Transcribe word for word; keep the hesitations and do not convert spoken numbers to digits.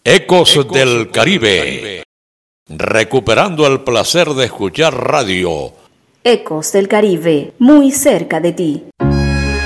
Ecos, Ecos del Caribe. Caribe. Recuperando el placer de escuchar radio. Ecos del Caribe, muy cerca de ti.